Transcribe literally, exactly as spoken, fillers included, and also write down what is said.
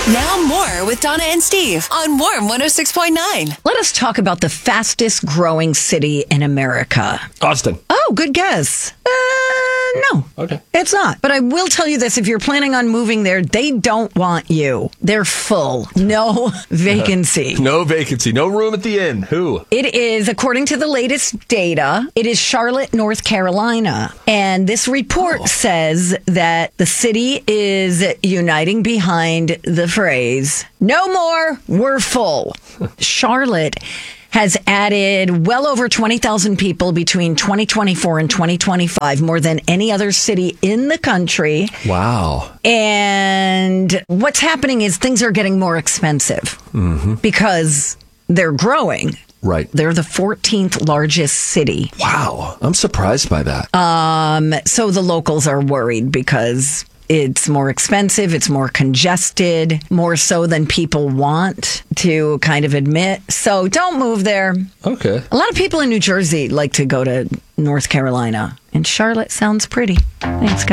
Now more with Donna and Steve on Warm one oh six point nine. Let us talk about the fastest growing city in America. Austin. Oh, good guess. Uh, no. Okay. It's not. But I will tell you this. If you're planning on moving there, they don't want you. They're full. No vacancy. No vacancy. No room at the inn. Who? It is, according to the latest data, it is Charlotte, North Carolina. And this report oh. says that the city is uniting behind the phrase, no more, we're full. Charlotte has added well over twenty thousand people between twenty twenty-four and twenty twenty-five, more than any other city in the country. Wow. And what's happening is things are getting more expensive mm-hmm. because they're growing. Right. They're the fourteenth largest city. Wow. I'm surprised by that. Um. So the locals are worried because it's more expensive, it's more congested, more so than people want to kind of admit. So don't move there. Okay. A lot of people in New Jersey like to go to North Carolina, and Charlotte sounds pretty. Thanks, guys.